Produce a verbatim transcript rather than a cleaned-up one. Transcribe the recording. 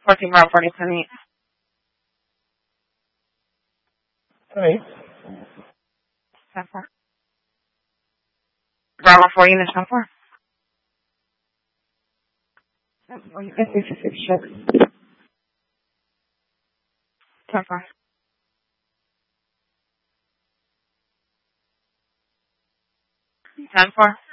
fourteen Bravo forty, ten eight. ten eight. ten four. Bravo four, unit ten four. It's six six six. ten four. ten four.